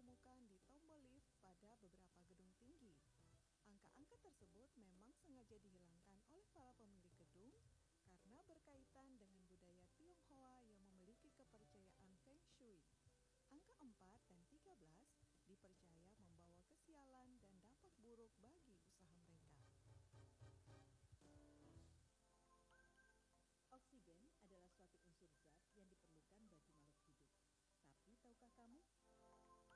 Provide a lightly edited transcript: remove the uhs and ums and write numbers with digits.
ditemukan di tombol lift pada beberapa gedung tinggi. Angka-angka tersebut memang sengaja